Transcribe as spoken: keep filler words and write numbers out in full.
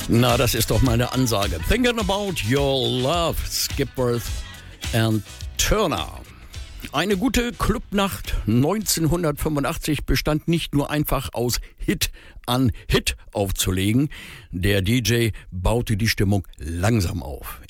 Na, das ist doch meine Ansage. Thinking about your love, Skipworth and Turner. Eine gute Clubnacht neunzehnhundertfünfundachtzig bestand nicht nur einfach aus Hit an Hit aufzulegen. Der D J baute die Stimmung langsam auf.